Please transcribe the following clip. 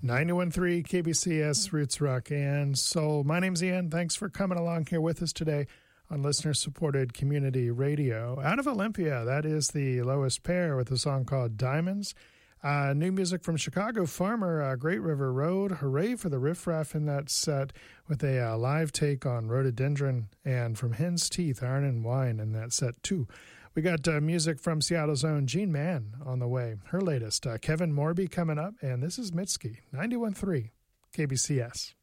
91.3 KBCS Roots Rock and Soul. My name's Ian. Thanks for coming along here with us today on listener-supported community radio. Out of Olympia, that is the Lois Pear with a song called Diamonds. New music from Chicago Farmer, Great River Road. Hooray for the riffraff in that set with a live take on Rhododendron. And from Hen's Teeth, Iron and Wine in that set too. We got music from Seattle's own Jean Mann on the way. Her latest, Kevin Morby coming up. And this is Mitski, 91.3 KBCS.